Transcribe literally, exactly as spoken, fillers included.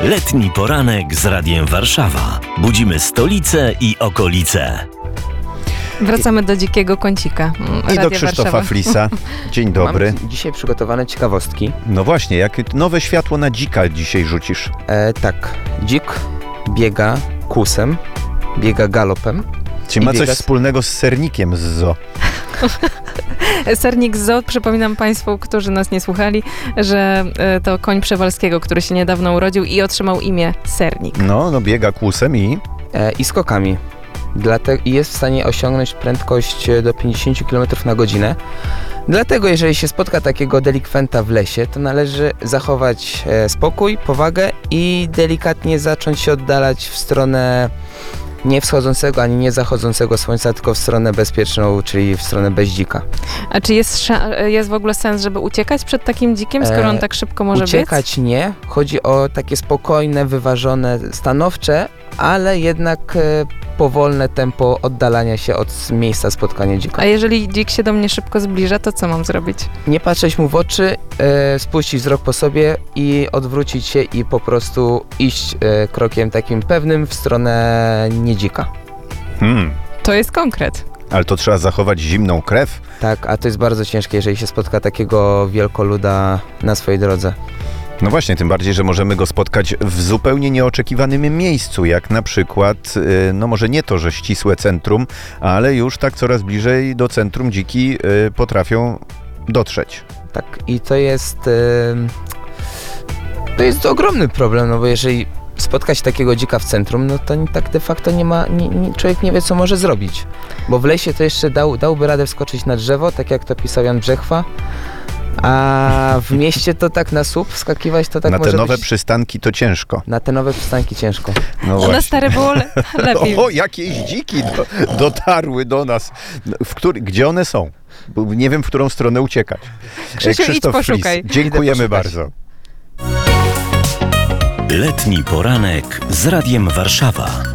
Letni poranek z Radiem Warszawa. Budzimy stolicę i okolice. Wracamy do dzikiego kącika. I Radia do Krzysztofa Warszawa. Flisa. Dzień dobry. Mam dzisiaj przygotowane ciekawostki. No właśnie, jakie nowe światło na dzika dzisiaj rzucisz? E, tak, dzik biega kłusem, biega galopem. Czy I ma coś biega z- wspólnego z sernikiem z zoo? Sernik z zoo, przypominam Państwu, którzy nas nie słuchali, że e, to koń Przewalskiego, który się niedawno urodził i otrzymał imię Sernik. No, no biega kłusem i... E, I skokami. Dlatego, I jest w stanie osiągnąć prędkość e, do pięćdziesiąt kilometrów na godzinę. Dlatego jeżeli się spotka takiego delikwenta w lesie, to należy zachować e, spokój, powagę i delikatnie zacząć się oddalać w stronę nie wschodzącego ani nie zachodzącego słońca, tylko w stronę bezpieczną, czyli w stronę bez dzika. A czy jest, sza- jest w ogóle sens, żeby uciekać przed takim dzikiem, skoro on E, tak szybko może Uciekać nie. Chodzi o takie spokojne, wyważone, stanowcze, ale jednak e, powolne tempo oddalania się od miejsca spotkania biec? dzika. A jeżeli dzik się do mnie szybko zbliża, to co mam zrobić? Nie patrzeć mu w oczy, e, spuścić wzrok po sobie i odwrócić się i po prostu iść e, krokiem takim pewnym w stronę nie dzika. Hmm, To jest konkret. ale to trzeba zachować zimną krew. Tak, a to jest bardzo ciężkie, jeżeli się spotka takiego wielkoluda na swojej drodze. No właśnie, tym bardziej, że możemy go spotkać w zupełnie nieoczekiwanym miejscu, jak na przykład, y, no może nie to, że ścisłe centrum, ale już tak coraz bliżej do centrum dziki y, potrafią dotrzeć. Tak, i to jest e, to jest ogromny problem, no bo jeżeli spotkać takiego dzika w centrum, no to tak de facto nie ma, nie, nie, człowiek nie wie, co może zrobić. Bo w lesie to jeszcze dał, dałby radę wskoczyć na drzewo, tak jak to pisał Jan Brzechwa, a w mieście to tak na słup wskakiwać, to tak na te może nowe być... przystanki to ciężko. Na te nowe przystanki ciężko. No Na właśnie. stare było le- lepiej. O, jakieś dziki do, dotarły do nas. W który, gdzie one są? Bo nie wiem, w którą stronę uciekać. Krzysiu, idź Krzysztof poszukaj. Flis, dziękujemy Idę poszukać. bardzo. Letni poranek z Radiem Warszawa.